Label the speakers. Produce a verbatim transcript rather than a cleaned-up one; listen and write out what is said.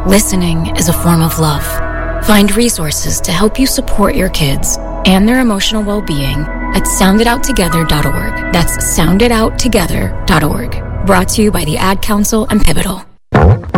Speaker 1: Listening is a form of love. Find resources to help you support your kids and their emotional well-being at sound it out together dot org. That's sound it out together dot org. Brought to you by the Ad Council and Pivotal.